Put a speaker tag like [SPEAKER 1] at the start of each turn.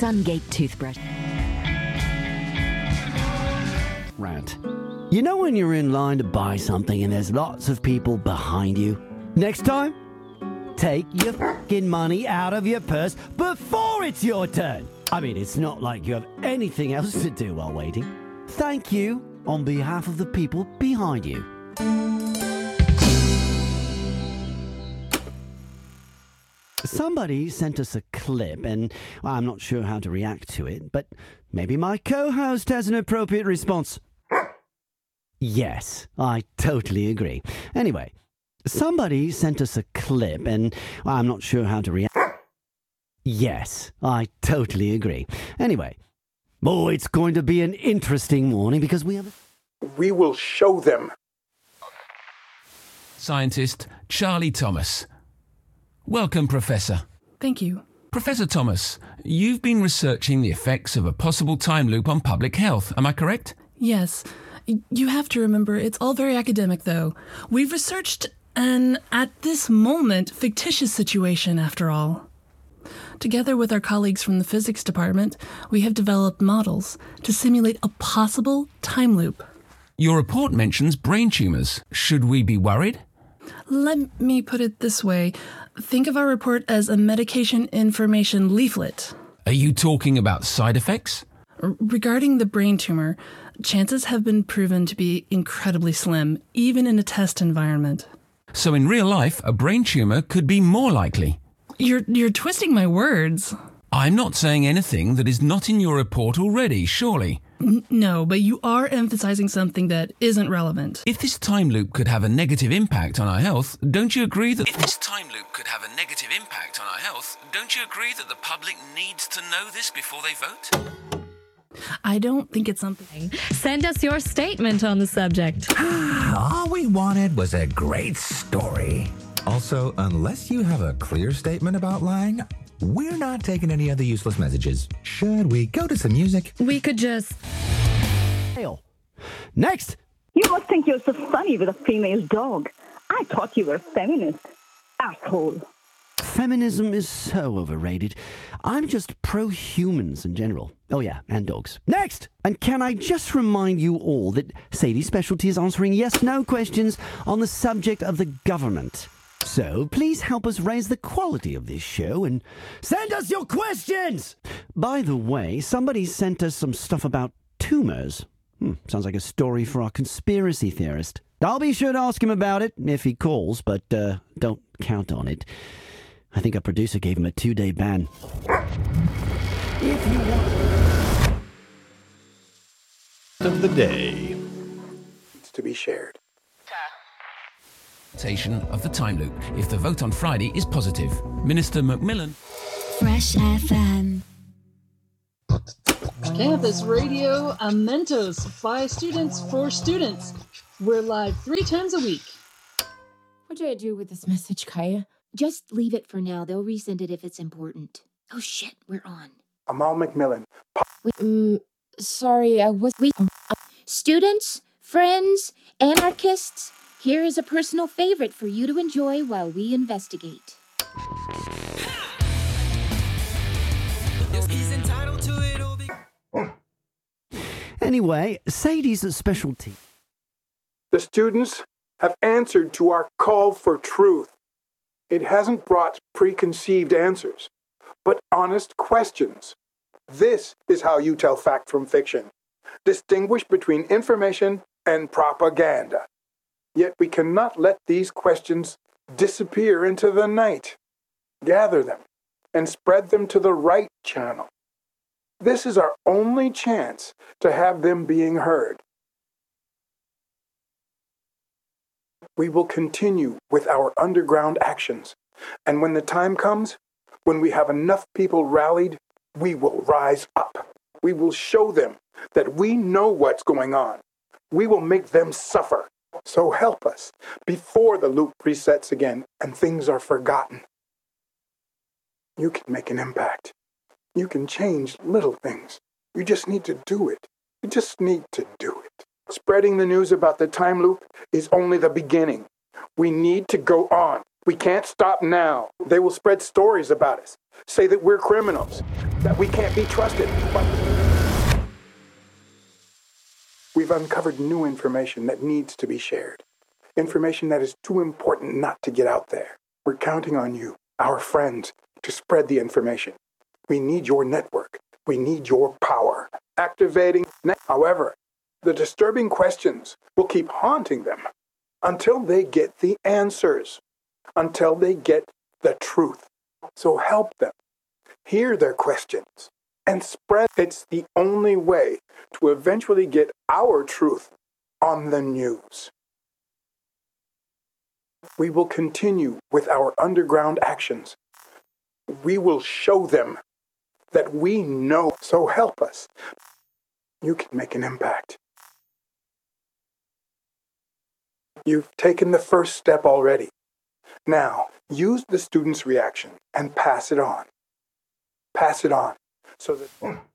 [SPEAKER 1] Sungate toothbrush.
[SPEAKER 2] Rant. You know when you're in line to buy something and there's lots of people behind you? Next time, take your fucking money out of your purse before it's your turn. I mean, it's not like you have anything else to do while waiting. Thank you on behalf of the people behind you. Somebody sent us a clip, and I'm not sure how to react to it, but maybe my co-host has an appropriate response. Yes, I totally agree. Anyway, somebody sent us a clip, and I'm not sure how to react. Yes, I totally agree. Anyway, it's going to be an interesting morning because we
[SPEAKER 3] will show them.
[SPEAKER 4] Scientist Charlie Thomas. Welcome, Professor.
[SPEAKER 5] Thank you.
[SPEAKER 4] Professor Thomas, you've been researching the effects of a possible time loop on public health, am I correct?
[SPEAKER 5] Yes. You have to remember, it's all very academic, though. We've researched an, at this moment, fictitious situation, after all. Together with our colleagues from the physics department, we have developed models to simulate a possible time loop.
[SPEAKER 4] Your report mentions brain tumors. Should we be worried?
[SPEAKER 5] Let me put it this way. Think of our report as a medication information leaflet.
[SPEAKER 4] Are you talking about side effects?
[SPEAKER 5] Regarding the brain tumor, chances have been proven to be incredibly slim, even in a test environment.
[SPEAKER 4] So in real life, a brain tumor could be more likely.
[SPEAKER 5] You're twisting my words.
[SPEAKER 4] I'm not saying anything that is not in your report already, surely.
[SPEAKER 5] No, but you are emphasizing something that isn't relevant.
[SPEAKER 4] If this time loop could have a negative impact on our health, don't you agree that... the public needs to know this before they vote?
[SPEAKER 5] I don't think it's something.
[SPEAKER 6] Send us your statement on the subject.
[SPEAKER 7] All we wanted was a great story. Also, unless you have a clear statement about lying, we're not taking any other useless messages. Should we go to some music?
[SPEAKER 6] We could just...
[SPEAKER 2] Next!
[SPEAKER 8] You must think you're so funny with a female dog. I thought you were a feminist. Asshole.
[SPEAKER 2] Feminism is so overrated. I'm just pro-humans in general. Oh yeah, and dogs. Next! And can I just remind you all that Sadie's specialty is answering yes-no questions on the subject of the government. So please help us raise the quality of this show and send us your questions! By the way, somebody sent us some stuff about tumors. Sounds like a story for our conspiracy theorist. I'll be sure to ask him about it if he calls, but don't count on it. I think our producer gave him a 2-day ban. If you want...
[SPEAKER 3] Of the day. It's to be shared.
[SPEAKER 4] Of the time loop, if the vote on Friday is positive. Minister Macmillan.
[SPEAKER 9] Fresh FM.
[SPEAKER 10] Campus Radio Amentos by students for students. We're live 3 times a week.
[SPEAKER 11] What do I do with this message, Kaya?
[SPEAKER 9] Just leave it for now. They'll resend it if it's important. Oh shit, we're on.
[SPEAKER 3] Amal Macmillan.
[SPEAKER 11] Sorry, I was...
[SPEAKER 9] Students, friends, anarchists, here is a personal favorite for you to enjoy while we investigate.
[SPEAKER 2] Anyway, Sadie's specialty.
[SPEAKER 3] The students have answered to our call for truth. It hasn't brought preconceived answers, but honest questions. This is how you tell fact from fiction. Distinguish between information and propaganda. Yet we cannot let these questions disappear into the night. Gather them and spread them to the right channel. This is our only chance to have them being heard. We will continue with our underground actions, and when the time comes, when we have enough people rallied, we will rise up. We will show them that we know what's going on. We will make them suffer. So help us before the loop resets again and things are forgotten. You can make an impact. You can change little things. You just need to do it. You just need to do it. Spreading the news about the time loop is only the beginning. We need to go on. We can't stop now. They will spread stories about us, say that we're criminals. that we can't be trusted, but we've uncovered new information that needs to be shared. Information that is too important not to get out there. We're counting on you, our friends, to spread the information. We need your network. We need your power. Activating. However, the disturbing questions will keep haunting them until they get the answers, until they get the truth. So help them. Hear their questions and spread. It's the only way to eventually get our truth on the news. We will continue with our underground actions. We will show them that we know. So help us. You can make an impact. You've taken the first step already. Now, use the student's reaction and pass it on. Pass it on so that